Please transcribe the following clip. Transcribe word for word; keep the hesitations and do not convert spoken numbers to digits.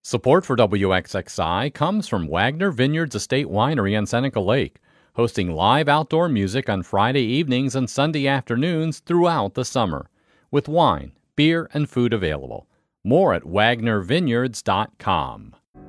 Support for W X X I comes from Wagner Vineyards Estate Winery on Seneca Lake, hosting live outdoor music on Friday evenings and Sunday afternoons throughout the summer, with wine, beer, and food available. More at wagner vineyards dot com.